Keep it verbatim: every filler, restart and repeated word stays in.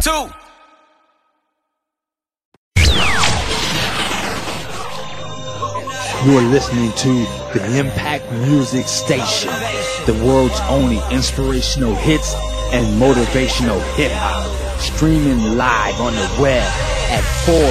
two. You're listening to the Impact Music Station, the world's only inspirational hits and motivational hip-hop, streaming live on the web at four